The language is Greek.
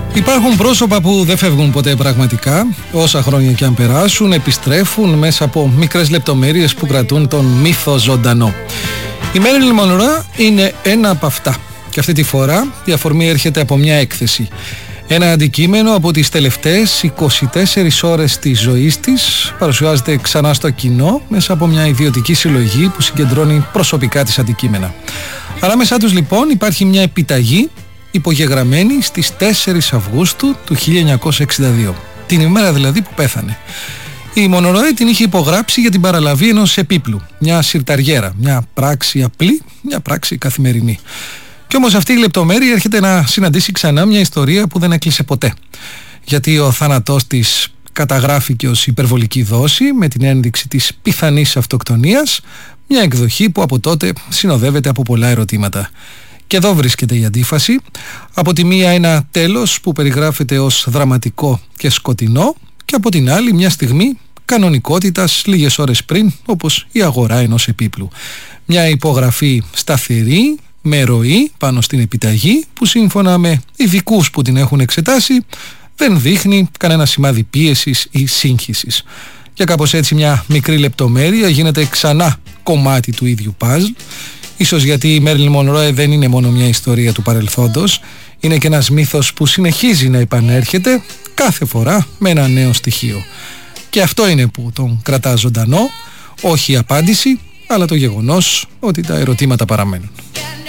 Υπάρχουν πρόσωπα που δεν φεύγουν ποτέ πραγματικά, όσα χρόνια και αν περάσουν, επιστρέφουν μέσα από μικρές λεπτομέρειες που κρατούν τον μύθο ζωντανό. Η Μέριλιν Μονρό είναι ένα από αυτά. Και αυτή τη φορά η αφορμή έρχεται από μια έκθεση. Ένα αντικείμενο από τις τελευταίες 24 ώρες της ζωής της παρουσιάζεται ξανά στο κοινό μέσα από μια ιδιωτική συλλογή που συγκεντρώνει προσωπικά της αντικείμενα. Ανάμεσά τους λοιπόν υπάρχει μια επιταγή υπογεγραμμένη στις 4 Αυγούστου του 1962, την ημέρα δηλαδή που πέθανε. Η Μονρό την είχε υπογράψει για την παραλαβή ενός επίπλου, μια συρταριέρα, μια πράξη απλή, μια πράξη καθημερινή. Κι όμως αυτή η λεπτομέρεια έρχεται να συναντήσει ξανά μια ιστορία που δεν έκλεισε ποτέ. Γιατί ο θάνατός της καταγράφηκε ως υπερβολική δόση με την ένδειξη της πιθανής αυτοκτονίας, μια εκδοχή που από τότε συνοδεύεται από πολλά ερωτήματα. Και εδώ βρίσκεται η αντίφαση. Από τη μία ένα τέλος που περιγράφεται ως δραματικό και σκοτεινό και από την άλλη μια στιγμή κανονικότητας λίγες ώρες πριν, όπως η αγορά ενός επίπλου. Μια υπογραφή σταθερή, με ροή πάνω στην επιταγή που σύμφωνα με ειδικούς που την έχουν εξετάσει δεν δείχνει κανένα σημάδι πίεσης ή σύγχυσης. Και κάπως έτσι μια μικρή λεπτομέρεια γίνεται ξανά κομμάτι του ίδιου παζλ. Ίσως γιατί η Μέριλιν Μονρό δεν είναι μόνο μια ιστορία του παρελθόντος, είναι και ένας μύθος που συνεχίζει να επανέρχεται κάθε φορά με ένα νέο στοιχείο. Και αυτό είναι που τον κρατά ζωντανό, όχι η απάντηση, αλλά το γεγονός ότι τα ερωτήματα παραμένουν.